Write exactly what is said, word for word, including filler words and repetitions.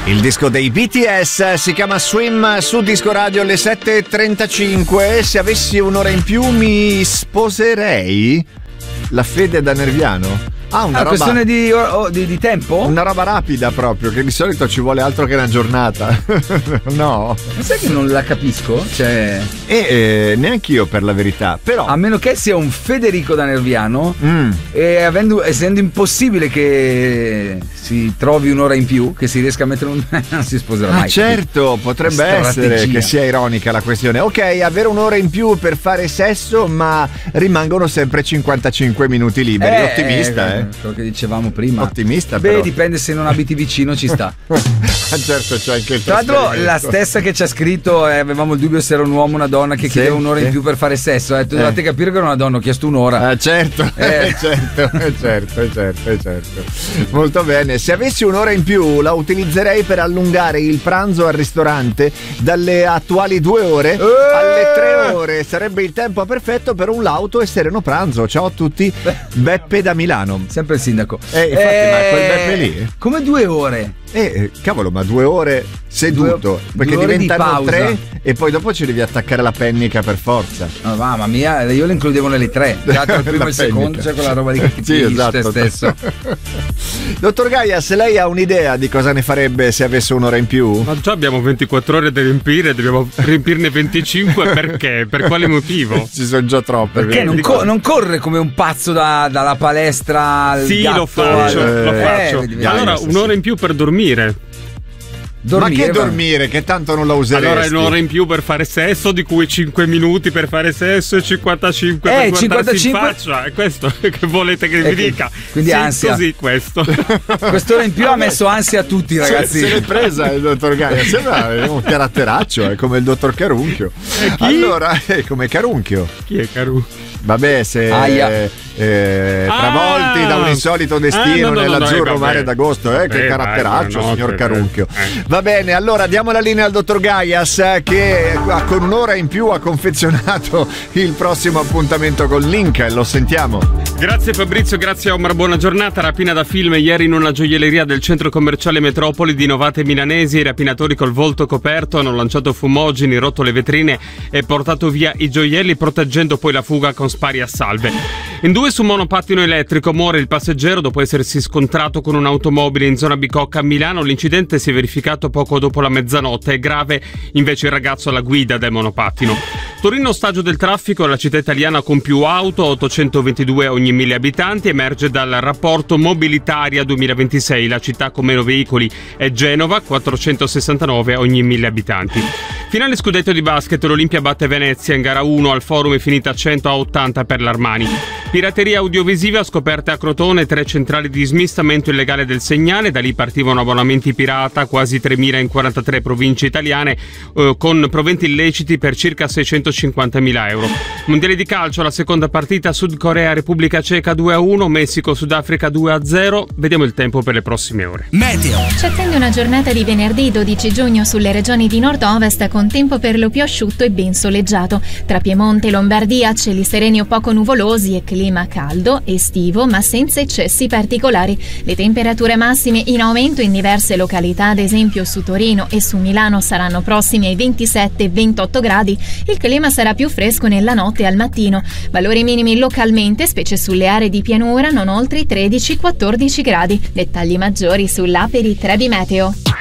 Il disco dei B T S si chiama Swim su Disco Radio alle sette e trentacinque. Se avessi un'ora in più mi sposerei. La Fede da Nerviano. Ah, una ah, roba, questione di, oh, di, di tempo? Una roba rapida proprio, che di solito ci vuole altro che una giornata. No. Ma sai che non la capisco? Cioè. E eh, neanche io, per la verità. Però. A meno che sia un Federico da Nerviano, mm. e avendo, essendo impossibile che si trovi un'ora in più, che si riesca a mettere un. Non si sposerà ah, mai. Certo, potrebbe strategia. essere che sia ironica la questione. Ok, avere un'ora in più per fare sesso, ma rimangono sempre cinquantacinque minuti liberi. Eh, Ottimista, eh. Quello che dicevamo prima. Ottimista, Beh, però. dipende, se non abiti vicino ci sta. Certo, c'è anche il tra l'altro la stessa che ci ha scritto, eh, avevamo il dubbio se era un uomo o una donna che sì, chiedeva un'ora sì. in più per fare sesso. Eh, tu eh. dovete capire che era una donna, ho chiesto un'ora. Ah, certo, eh. certo, certo, certo, certo. Molto bene. Se avessi un'ora in più la utilizzerei per allungare il pranzo al ristorante dalle attuali due ore eh. alle tre ore. Sarebbe il tempo perfetto per un lauto e sereno pranzo. Ciao a tutti, Beppe da Milano. Sempre il sindaco. Eh, infatti, eh, ma quel Beppe lì? Come due ore? Eh, cavolo, ma due ore seduto, due, perché due ore diventano di tre e poi dopo ci devi attaccare la pennica per forza. Oh, mamma mia, io le includevo nelle tre. Già tra il primo e il secondo c'è quella roba di che ti sì, esatto. te stesso. Dottor Gaia, se lei ha un'idea di cosa ne farebbe se avesse un'ora in più? Ma già abbiamo ventiquattro ore da riempire, dobbiamo riempirne venticinque. Perché? Per quale motivo? Ci sono già troppe. Perché non, co- non corre come un pazzo da, dalla palestra al sì, gatto, lo faccio, al... lo eh, faccio. Eh, allora un'ora in più per dormire. Dormire, ma che dormire? Che tanto non la useresti. Allora è un'ora in più per fare sesso, di cui cinque minuti per fare sesso e cinquantacinque eh, per guardarsi cinquantacinque... in faccia. È questo che volete che vi dica? Quindi sì, ansia. Così questo. Quest'ora in più ha messo ansia a tutti, ragazzi. Se, se l'è presa il dottor Gaia. Sembra un caratteraccio, è come il dottor Carunchio. Allora, è come Carunchio. Chi è Carunchio? Vabbè, se eh, travolti ah, da un insolito destino ah, no, no, nell'azzurro no, no, mare d'agosto, eh, vabbè, che caratteraccio, vai, no, signor per, Carunchio. Eh. Va bene, allora diamo la linea al dottor Gaias, che con un'ora in più ha confezionato il prossimo appuntamento con Link. Lo sentiamo. Grazie Fabrizio, grazie Omar, buona giornata. Rapina da film ieri in una gioielleria del centro commerciale Metropoli di Novate Milanesi. I rapinatori col volto coperto hanno lanciato fumogeni, rotto le vetrine e portato via i gioielli, proteggendo poi la fuga con spari a salve. In due su monopattino elettrico muore il passeggero dopo essersi scontrato con un'automobile in zona Bicocca a Milano. L'incidente si è verificato poco dopo la mezzanotte. È grave invece il ragazzo alla guida del monopattino. Torino, ostaggio del traffico, la città italiana con più auto, ottocentoventidue ogni mille abitanti. Emerge dal rapporto Mobilitaria duemilaventisei. La città con meno veicoli è Genova, quattrocentosessantanove ogni mille abitanti. Finale scudetto di basket, l'Olimpia batte Venezia in gara uno al Forum, è finita cento a ottanta per l'Armani. Pirateria audiovisiva, scoperte a Crotone tre centrali di smistamento illegale del segnale. Da lì partivano abbonamenti pirata, quasi tremila in quarantatré province italiane, eh, con proventi illeciti per circa seicentocinquantamila euro. Mondiale di calcio, la seconda partita, Sud Corea Repubblica Ceca due a uno, Messico Sudafrica due a zero. Vediamo il tempo per le prossime ore. Meteo. Ci attende una giornata di venerdì dodici giugno sulle regioni di nord-ovest, con tempo per lo più asciutto e ben soleggiato. Tra Piemonte e Lombardia cieli sereni o poco nuvolosi e clima caldo, estivo, ma senza eccessi particolari. Le temperature massime in aumento in diverse località, ad esempio su Torino e su Milano, saranno prossimi ai ventisette ventotto gradi. Il clima sarà più fresco nella notte e al mattino. Valori minimi localmente, specie sulle aree di pianura, non oltre i tredici quattordici gradi. Dettagli maggiori sull'app di Trebi Meteo.